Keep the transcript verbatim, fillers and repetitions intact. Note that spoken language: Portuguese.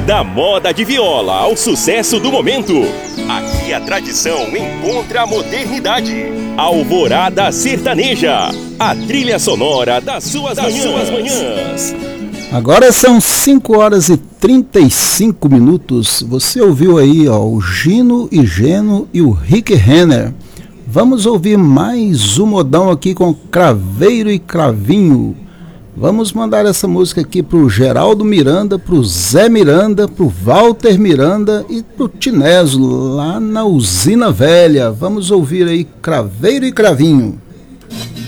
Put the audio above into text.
Da moda de viola ao sucesso do momento, aqui a tradição encontra a modernidade. Alvorada Sertaneja, a trilha sonora das suas, das manhãs. suas manhãs. Agora são cinco horas e trinta e cinco minutos. Você ouviu aí, ó, o Gino e Geno e o Rick Renner. Vamos ouvir mais um modão aqui com Craveiro e Cravinho. Vamos mandar essa música aqui pro Geraldo Miranda, pro Zé Miranda, pro Walter Miranda e pro Tineso, lá na Usina Velha. Vamos ouvir aí Craveiro e Cravinho.